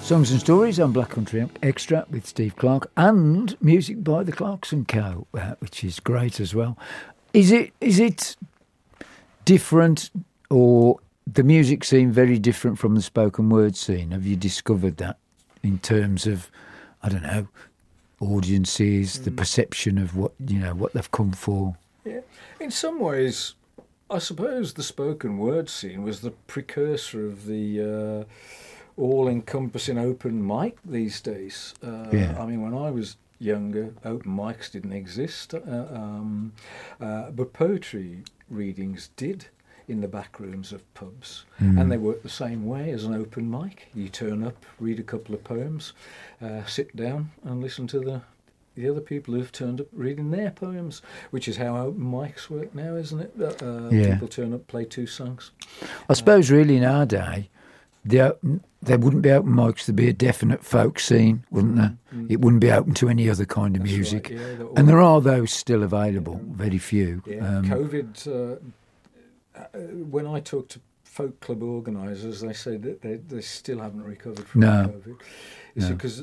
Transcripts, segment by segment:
Songs and Stories on Black Country Extra with Steve Clark and music by the Clarkson Co, which is great as well. Is it different, or the music scene very different from the spoken word scene? Have you discovered that in terms of, I don't know, audiences, the perception of what they've come for? Yeah, in some ways, I suppose the spoken word scene was the precursor of the all-encompassing open mic these days. I mean, when I was younger, open mics didn't exist, but poetry readings did in the back rooms of pubs, and they work the same way as an open mic. You turn up, read a couple of poems, sit down and listen to the other people who've turned up reading their poems, which is how open mics work now, isn't it? People turn up, play 2 songs. I suppose really in our day, there wouldn't be open mics, there'd be a definite folk scene, wouldn't there? It wouldn't be open to any other kind of music. Right, yeah, and there are those still available, very few. Yeah. COVID, when I talk to folk club organisers, they say that they still haven't recovered from COVID. Because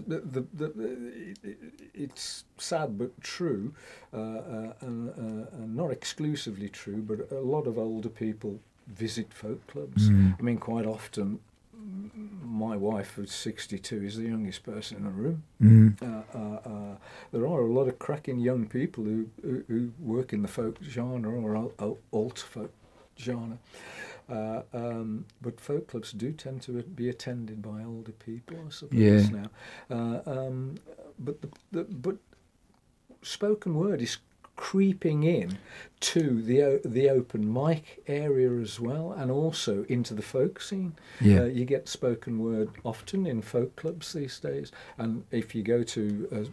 it's sad but true, and not exclusively true, but a lot of older people visit folk clubs. I mean, quite often, my wife, who's 62, is the youngest person in the room. There are a lot of cracking young people who work in the folk genre or alt folk genre. But folk clubs do tend to be attended by older people, I suppose, now. But spoken word is creeping in to the open mic area as well, and also into the folk scene. You get spoken word often in folk clubs these days, and if you go to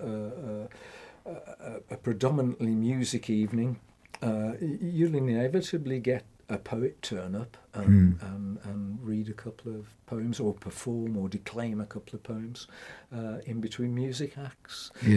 a predominantly music evening, you'll inevitably get a poet turn up and read a couple of poems, or perform or declaim a couple of poems in between music acts.